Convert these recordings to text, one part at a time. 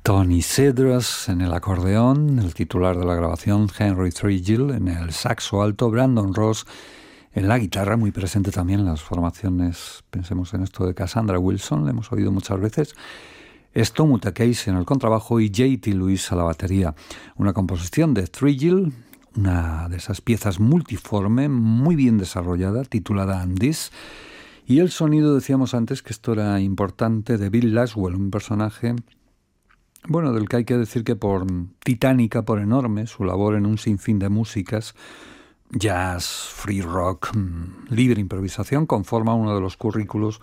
Tony Cedras en el acordeón, el titular de la grabación Henry Threadgill en el saxo alto, Brandon Ross en la guitarra, muy presente también en las formaciones, pensemos en esto de Cassandra Wilson, le hemos oído muchas veces, Stomu Takeishi en el contrabajo y J.T. Lewis a la batería. Una composición de Threadgill, una de esas piezas multiforme, muy bien desarrollada, titulada And This. Y el sonido, decíamos antes que esto era importante, de Bill Laswell, un personaje, bueno, del que hay que decir que por titánica, por enorme, su labor en un sinfín de músicas, jazz, free rock, libre improvisación, conforma uno de los currículos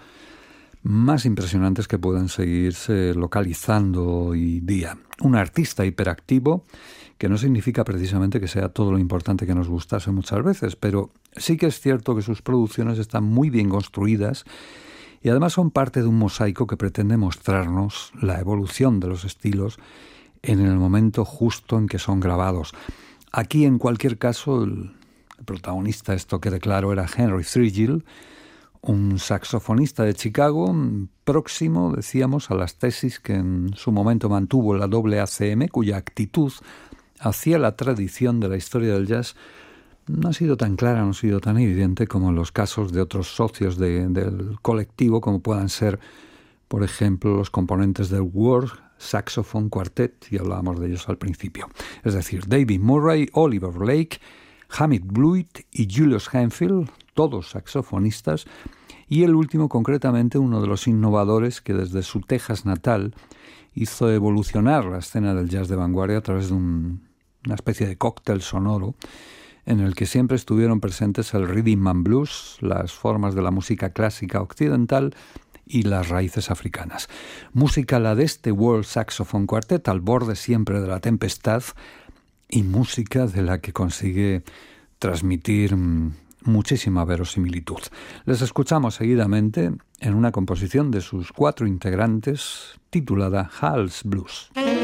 más impresionantes que pueden seguirse localizando hoy día. Un artista hiperactivo, que no significa precisamente que sea todo lo importante que nos gustase muchas veces, pero sí que es cierto que sus producciones están muy bien construidas y además son parte de un mosaico que pretende mostrarnos la evolución de los estilos en el momento justo en que son grabados. Aquí, en cualquier caso, el protagonista, esto quede claro, era Henry Threadgill, un saxofonista de Chicago, próximo, decíamos, a las tesis que en su momento mantuvo la AACM, cuya actitud hacia la tradición de la historia del jazz no ha sido tan clara, no ha sido tan evidente como en los casos de otros socios del colectivo, como puedan ser, por ejemplo, los componentes del World Saxophone Quartet, y hablábamos de ellos al principio. Es decir, David Murray, Oliver Lake, Hamid Blewett y Julius Henfield, todos saxofonistas, y el último concretamente uno de los innovadores que desde su Texas natal hizo evolucionar la escena del jazz de vanguardia a través de una especie de cóctel sonoro en el que siempre estuvieron presentes el rhythm and blues, las formas de la música clásica occidental y las raíces africanas. Música la de este World Saxophone Quartet, al borde siempre de la tempestad, y música de la que consigue transmitir muchísima verosimilitud. Les escuchamos seguidamente en una composición de sus 4 integrantes titulada Hal's Blues.